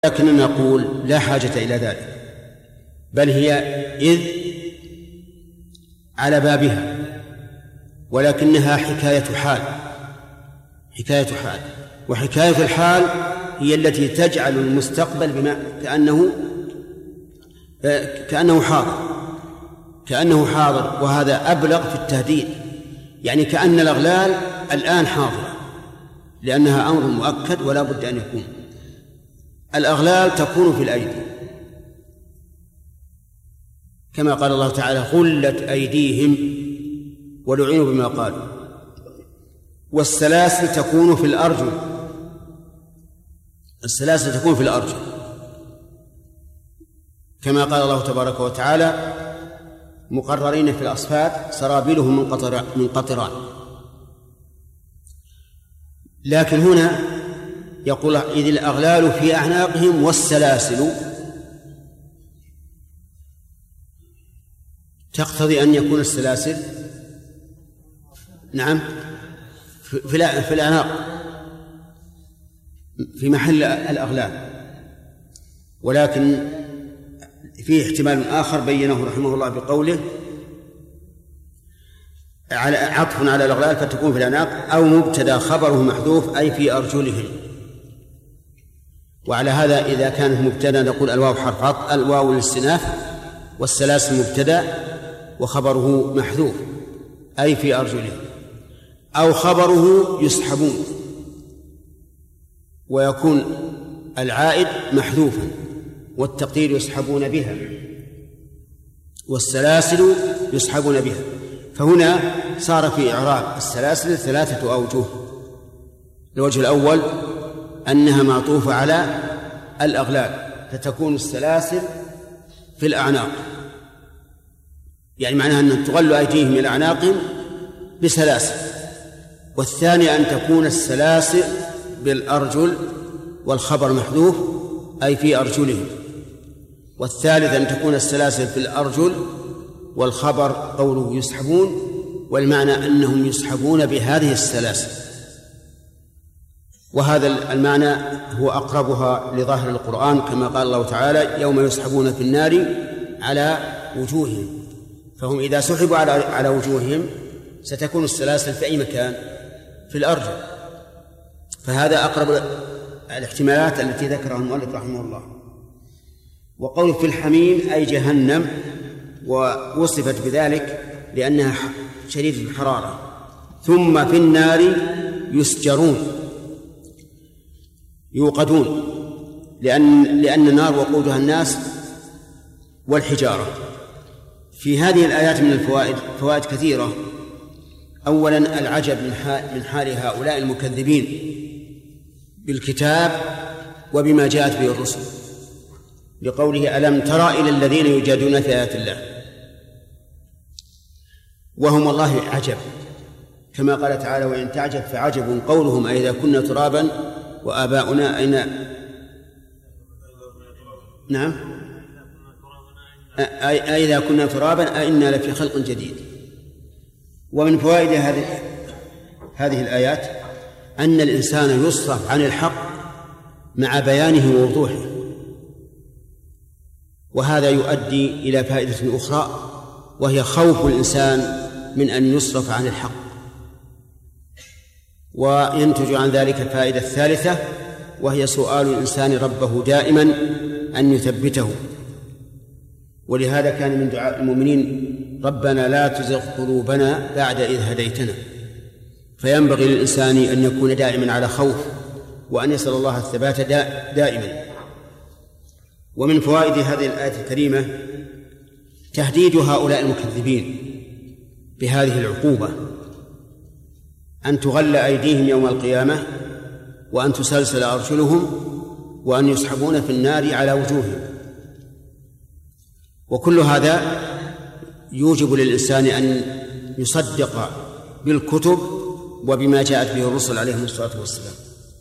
لكننا نقول لا حاجة إلى ذلك، بل هي إذ على بابها، ولكنها حكاية حال، وحكاية الحال هي التي تجعل المستقبل بما كأنه حاضر، وهذا أبلغ في التهديد. يعني كأن الأغلال الآن حاضرة، لأنها أمر مؤكد ولا بد أن يكون. الأغلال تكون في الأيدي كما قال الله تعالى: غلت أيديهم ولعنوا بما قالوا. والسلاسل تكون في الأرجل، كما قال الله تبارك وتعالى: مقررين في الأصفاد سرابيلهم من قطران. لكن هنا يقول: إذ الأغلال في أعناقهم والسلاسل، تقتضي أن يكون السلاسل في الأعناق في محل الأغلال. ولكن فيه احتمال آخر بينه رحمه الله بقوله: عطف على الأغلال فتكون في الأعناق، أو مبتدأ خبره محذوف أي في أرجلهم. وعلى هذا إذا كانت مبتدأ نقول الواو حرف عطف، الواو للاستئناف، والسلاسل مبتدأ وخبره محذوف أي في أرجلهم، أو خبره يسحبون ويكون العائد محذوفا، والتقدير يسحبون بها، والسلاسل يسحبون بها. فهنا صار في إعراب السلاسل 3 أوجه. الوجه الأول أنها معطوفة على الأغلال، فتكون السلاسل في الأعناق، يعني معناها أن تغل أيديهم إلى أعناقهم بسلاسل. والثاني أن تكون السلاسل بالأرجل والخبر محذوف أي في أرجلهم. والثالث أن تكون السلاسل في الأرجل والخبر قوله يسحبون، والمعنى أنهم يسحبون بهذه السلاسل. وهذا المعنى هو أقربها لظاهر القرآن، كما قال الله تعالى: يوم يسحبون في النار على وجوههم. فهم إذا سحبوا على وجوههم ستكون السلاسل في أي مكان؟ في الأرجل. فهذا أقرب الاحتمالات التي ذكرها المؤلف رحمه الله. وقول في الحميم أي جهنم، ووصفت بذلك لأنها شديدة الحرارة. ثم في النار يسجرون، يوقدون، لأن النار وقودها الناس والحجارة. في هذه الآيات من الفوائد فوائد كثيرة. أولا العجب من حال هؤلاء المكذبين بالكتاب وبما جاءت به الرسل، لقوله: ألم تر إلى الذين يجادلون في آيات الله. وهم الله عجب، كما قال تعالى: وإن تعجب فعجب قولهم أئذا كنا ترابا وآباؤنا أين أئذا كنا ترابا أئنا لفي خلق جديد. ومن فوائد هذه الآيات أن الإنسان يصرف عن الحق مع بيانه ووضوحه، وهذا يؤدي إلى فائدة أخرى، وهي خوف الإنسان من أن يصرف عن الحق. وينتج عن ذلك الفائدة الثالثة، وهي سؤال الإنسان ربه دائما أن يثبته. ولهذا كان من دعاء المؤمنين: ربنا لا تزغ قلوبنا بعد إذ هديتنا. فينبغي للإنسان أن يكون دائما على خوف، وأن يسأل الله الثبات دائما. ومن فوائد هذه الآية الكريمة تهديد هؤلاء المكذبين بهذه العقوبة، أن تغل أيديهم يوم القيامة، وأن تسلسل أرجلهم، وأن يسحبون في النار على وجوههم. وكل هذا يوجب للإنسان أن يصدق بالكتب وبما جاءت به الرسل عليهم الصلاة والسلام.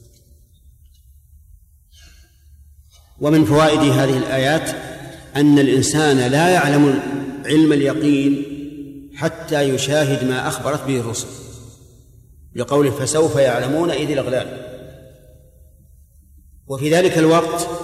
ومن فوائد هذه الآيات أن الإنسان لا يعلم علم اليقين حتى يشاهد ما أخبرت به الرسل، لقوله: فسوف يعلمون إذ الأغلال. وفي ذلك الوقت